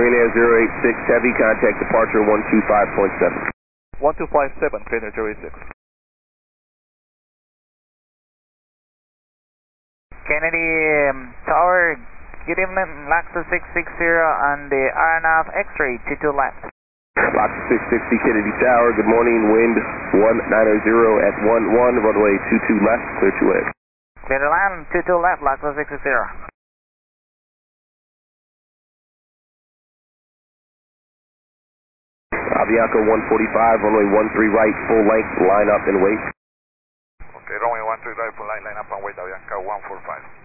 Green Air 086 Heavy, contact departure 125.7. 1257, Green Air 086. Kennedy Tower, good evening, LAXA 660 on the RNAV X-ray, 22 left. LAXA 660 Kennedy Tower, good morning, wind 190 at 11, runway 22 left, clear to land. Clear to land, 22 left, LAXA 660. Avianca 145, runway 13 right, full length, line up and wait. Okay, runway 13 right, full line up and wait, Avianca 145.